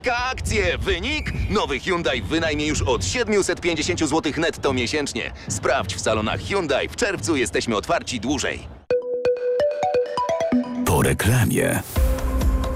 Akcje! Wynik? Nowy Hyundai w wynajmie już od 750 zł netto miesięcznie. Sprawdź w salonach Hyundai. W czerwcu jesteśmy otwarci dłużej. Po reklamie.